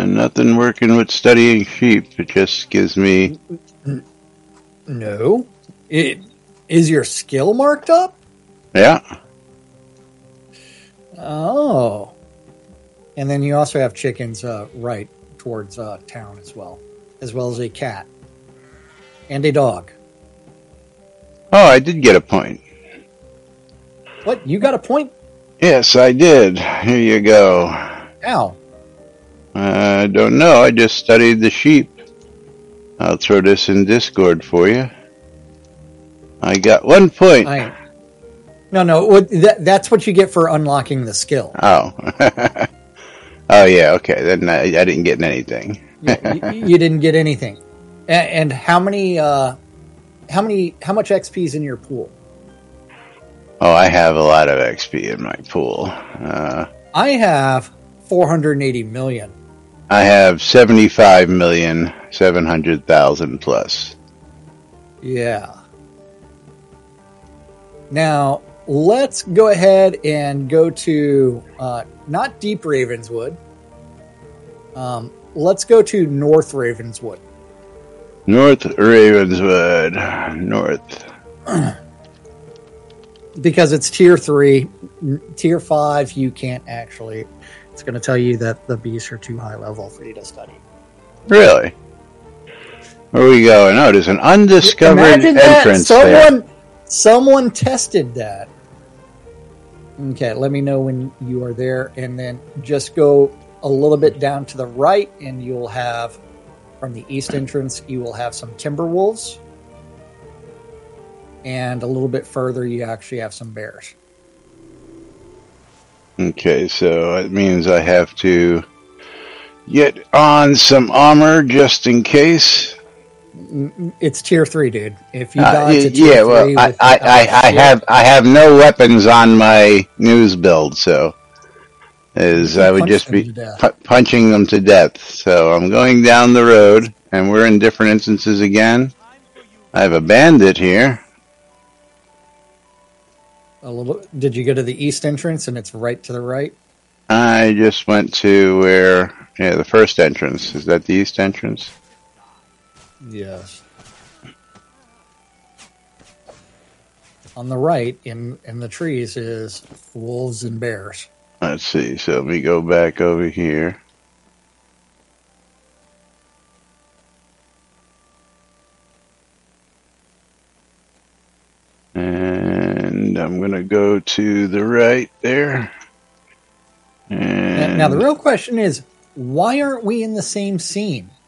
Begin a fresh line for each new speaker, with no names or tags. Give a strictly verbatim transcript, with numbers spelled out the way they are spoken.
nothing working with studying sheep. It just gives me...
No. It, is your skill marked up?
Yeah.
Oh. And then you also have chickens uh, right towards uh, town as well. As well as a cat. And a dog.
Oh, I did get a point.
What? You got a point?
Yes, I did. Here you go.
How?
I uh, don't know. I just studied the sheep. I'll throw this in Discord for you. I got one point.
I, no, no. That, that's what you get for unlocking the skill.
Oh. Oh, yeah. Okay. Then I, I didn't get anything.
Yeah, you, you didn't get anything. And, and how many, uh, how many, how much X P is in your pool?
Oh, I have a lot of X P in my pool. Uh,
I have four hundred eighty million.
I have seventy-five million, seven hundred thousand plus.
Yeah. Now, let's go ahead and go to, uh, not Deep Ravenswood. Um, let's go to North Ravenswood.
North Ravenswood. North.
Because it's tier three. Tier five, you can't actually. It's going to tell you that the beasts are too high level for you to study.
Really? Where are we going? Oh, there's an undiscovered
Imagine
entrance
that. Someone,
there.
Someone tested that. Okay, let me know when you are there, and then just go a little bit down to the right, and you'll have, from the east entrance, you will have some timber wolves. And a little bit further, you actually have some bears.
Okay, so it means I have to get on some armor just in case.
It's tier three, dude. If you
Uh,
die to tier
yeah, well,
three,
I,
with,
I,
uh,
I, I have I have no weapons on my news build, so is I would
punch
just
them
be
to death.
pu- punching them to death. So I'm going down the road, and we're in different instances again. I have a bandit here.
A little. Did you go to the east entrance, and it's right to the right?
I just went to where, yeah, the first entrance. Is that the east entrance?
Yes. On the right, in, in the trees, is wolves and bears.
Let's see. So let me go back over here. And I'm going to go to the right there. And
Now, now, the real question is, why aren't we in the same scene?